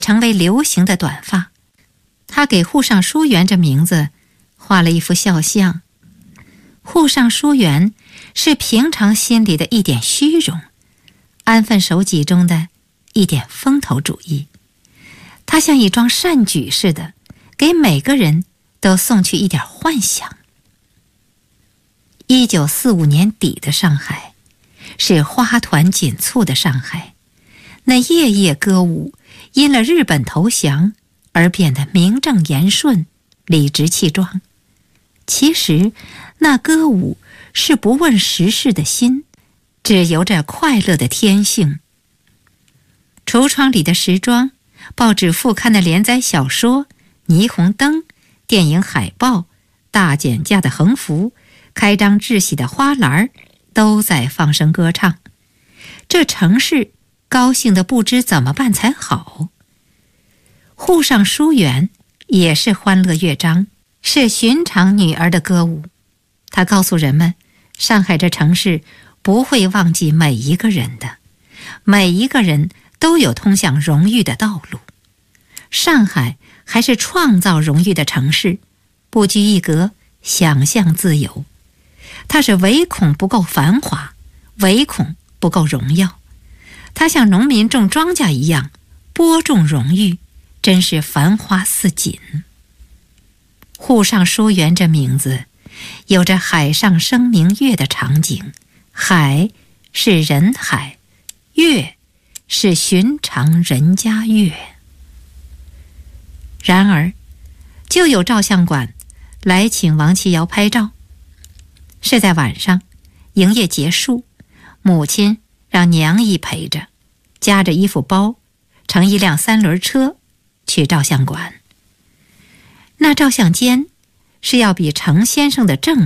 成为流行的短发。他给户上书园这名字画了一幅肖像。户上书园是平常心里的一点虚荣，安分守己中的一点风头主义。他像一桩善举似的，给每个人都送去一点幻想。1945年底的上海是花团锦簇的上海，那夜夜歌舞因了日本投降而变得名正言顺、理直气壮。其实那歌舞是不问时事的心，只由着快乐的天性。橱窗里的时装，报纸副刊的连载小说，霓虹灯，电影海报，大减价的横幅，开张致喜的花篮，都在放声歌唱。这城市高兴得不知怎么办才好。户上书园也是欢乐乐章，是寻常女儿的歌舞。他告诉人们，上海这城市不会忘记每一个人的，每一个人都有通向荣誉的道路。上海还是创造荣誉的城市，不拘一格，想象自由。它是唯恐不够繁华，唯恐不够荣耀。它像农民种庄稼一样，播种荣誉，真是繁花似锦。户上书园这名字有着海上生明月的场景，海是人海，月是寻常人家月。然而就有照相馆来请王琦瑶拍照，是在晚上，营业结束，母亲让娘姨陪着，夹着衣服包，乘一辆3轮车去照相馆。那照相间是要比程先生的正